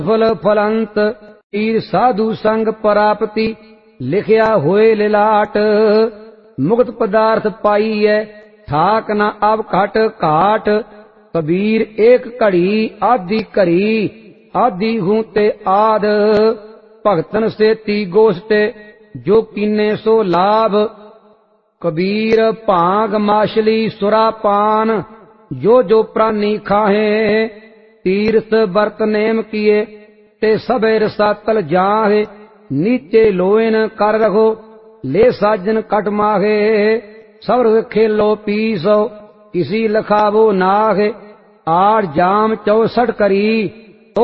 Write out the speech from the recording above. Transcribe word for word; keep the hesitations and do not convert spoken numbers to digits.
फल फलंत तीर साधु संग प्राप्ति लिखिया होए लिलाट। मुक्त पदार्थ पाई है ठाक न अब घट घाट। कबीर एक घड़ी आदि घड़ी आदि हूं ते आद। भगतन से ती गोष्टे जो कीने सो लाभ। कबीर भांग माछली सुरापान जो जो प्राणी खाहे। तीर्थ बरत नेम किए ते सबे रसातल जाहे। नीचे लोयन कर रखो ले साजन कट माहे। सवर खेलो पीसो किसी लखावो नाहे। आठ जाम चौसठ करी